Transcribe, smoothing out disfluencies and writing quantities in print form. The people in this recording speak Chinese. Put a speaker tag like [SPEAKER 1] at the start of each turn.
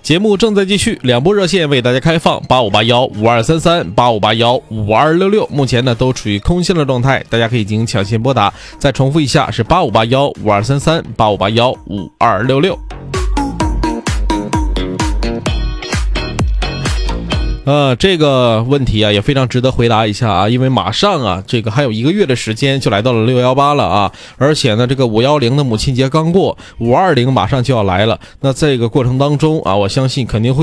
[SPEAKER 1] 节目正在继续，两部热线为大家开放85815233、85815266，目前呢都处于空线的状态，大家可以进行抢先拨打。再重复一下，是85815233、85815266。这个问题啊也非常值得回答一下啊，因为马上啊这个还有1个月的时间就来到了618了啊，而且呢这个510的母亲节刚过，520马上就要来了。那这个过程当中啊，我相信肯定会